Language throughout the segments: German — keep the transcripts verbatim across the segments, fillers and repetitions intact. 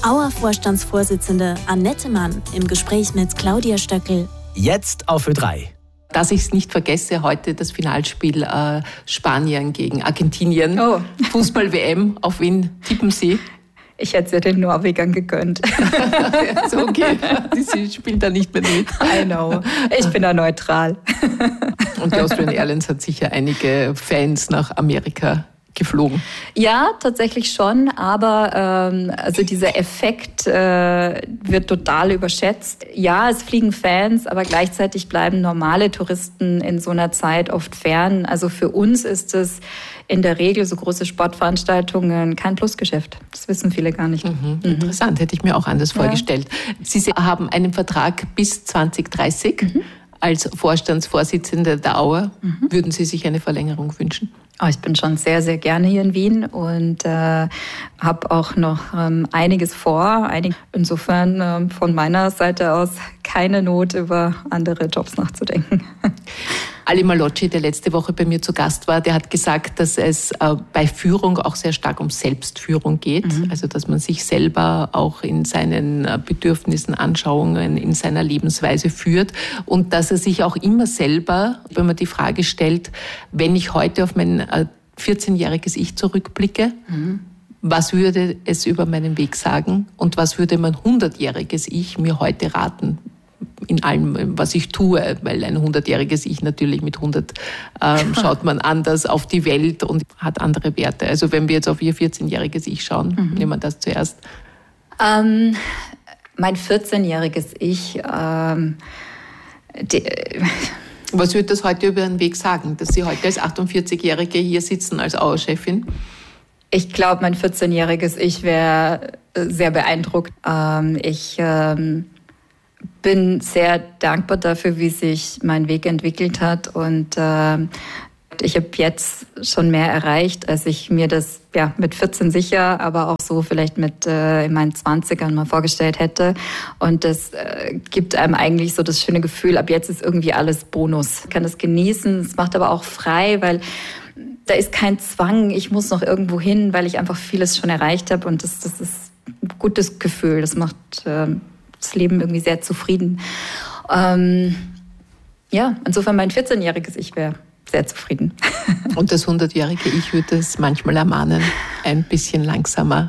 Auer-Vorstandsvorsitzende Annette Mann im Gespräch mit Claudia Stöckel. Jetzt auf Ö drei. Dass ich es nicht vergesse, heute das Finalspiel äh, Spanien gegen Argentinien. Oh. Fußball-W M, auf wen tippen Sie? Ich hätte es ja den Norwegern gegönnt. So, okay, sie spielen da nicht mehr mit. I know. Ich bin da neutral. Und die Austrian Airlines hat sicher einige Fans nach Amerika geflogen. Ja, tatsächlich schon, aber ähm, also dieser Effekt äh, wird total überschätzt. Ja, es fliegen Fans, aber gleichzeitig bleiben normale Touristen in so einer Zeit oft fern. Also für uns ist es in der Regel so große Sportveranstaltungen kein Plusgeschäft. Das wissen viele gar nicht. Mhm. Mhm. Interessant, hätte ich mir auch anders ja. vorgestellt. Sie haben einen Vertrag bis zwanzig dreißig. Mhm. Als Vorstandsvorsitzende der Auer. Mhm. Würden Sie sich eine Verlängerung wünschen? Oh, ich bin schon sehr, sehr gerne hier in Wien und äh, habe auch noch ähm, einiges vor. Einig- Insofern ähm, von meiner Seite aus keine Not, über andere Jobs nachzudenken. Ali Malocci, der letzte Woche bei mir zu Gast war, der hat gesagt, dass es äh, bei Führung auch sehr stark um Selbstführung geht. Mhm. Also dass man sich selber auch in seinen äh, Bedürfnissen, Anschauungen, in seiner Lebensweise führt. Und dass er sich auch immer selber, wenn man die Frage stellt, wenn ich heute auf mein äh, vierzehnjähriges Ich zurückblicke, mhm. was würde es über meinen Weg sagen und was würde mein hundertjähriges Ich mir heute raten? In allem, was ich tue, weil ein hundertjähriges Ich natürlich mit hundert ähm, schaut man anders auf die Welt und hat andere Werte. Also wenn wir jetzt auf ihr vierzehnjähriges Ich schauen, mhm. nehmen wir das zuerst. Ähm, mein vierzehnjähriges Ich, ähm, die, was würde das heute über Ihren Weg sagen, dass Sie heute als achtundvierzigjährige hier sitzen als Auer-Chefin? Ich glaube, mein vierzehnjähriges Ich wäre sehr beeindruckt. Ähm, ich ähm, bin sehr dankbar dafür, wie sich mein Weg entwickelt hat und äh, ich habe jetzt schon mehr erreicht, als ich mir das ja mit vierzehn sicher, aber auch so vielleicht mit äh, in meinen zwanzigern mal vorgestellt hätte. Und das äh, gibt einem eigentlich so das schöne Gefühl, ab jetzt ist irgendwie alles Bonus. Ich kann das genießen, es macht aber auch frei, weil da ist kein Zwang, ich muss noch irgendwo hin, weil ich einfach vieles schon erreicht habe und das, das ist ein gutes Gefühl, das macht äh, das Leben irgendwie sehr zufrieden. Ähm, ja, insofern mein vierzehnjähriges Ich wäre sehr zufrieden. Und das hundertjährige Ich würde es manchmal ermahnen, ein bisschen langsamer.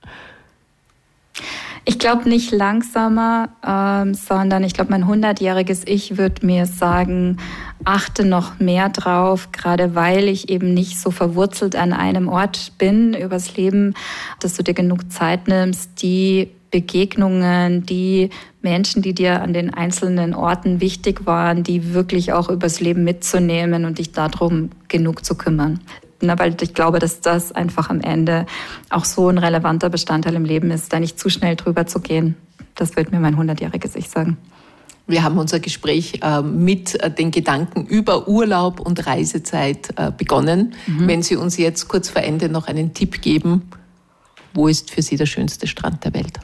Ich glaube nicht langsamer, ähm, sondern ich glaube, mein hundertjähriges Ich würde mir sagen, achte noch mehr drauf, gerade weil ich eben nicht so verwurzelt an einem Ort bin übers Leben, dass du dir genug Zeit nimmst, die Begegnungen, die Menschen, die dir an den einzelnen Orten wichtig waren, die wirklich auch übers Leben mitzunehmen und dich darum genug zu kümmern. Na, weil ich glaube, dass das einfach am Ende auch so ein relevanter Bestandteil im Leben ist, da nicht zu schnell drüber zu gehen. Das wird mir mein hundertjähriges Ich sagen. Wir haben unser Gespräch äh, mit äh, den Gedanken über Urlaub und Reisezeit äh, begonnen. Mhm. Wenn Sie uns jetzt kurz vor Ende noch einen Tipp geben, wo ist für Sie der schönste Strand der Welt?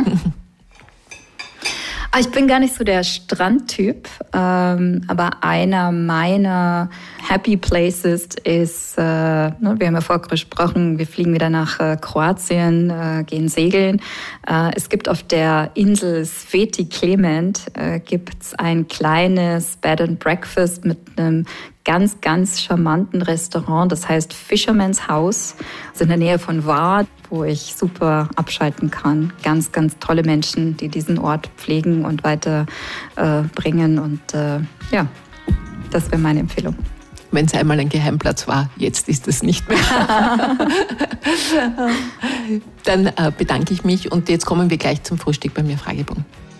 Ich bin gar nicht so der Strandtyp, ähm, aber einer meiner Happy Places ist, äh, ne, wir haben ja vorher gesprochen, wir fliegen wieder nach äh, Kroatien, äh, gehen segeln. Äh, es gibt auf der Insel Sveti Clement äh, gibt's ein kleines Bed and Breakfast mit einem ganz, ganz charmanten Restaurant, das heißt Fisherman's House, das ist in der Nähe von Var, wo ich super abschalten kann. Ganz, ganz tolle Menschen, die diesen Ort pflegen und weiter äh, bringen. Und äh, ja, das wäre meine Empfehlung. Wenn es einmal ein Geheimplatz war, jetzt ist es nicht mehr. Dann äh, bedanke ich mich und jetzt kommen wir gleich zum Frühstück bei mir Fragebogen.